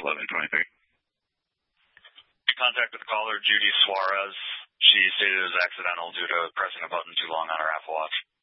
11:23. Contact with caller Judy Suarez. She stated it was accidental due to pressing a button too long on her Apple Watch.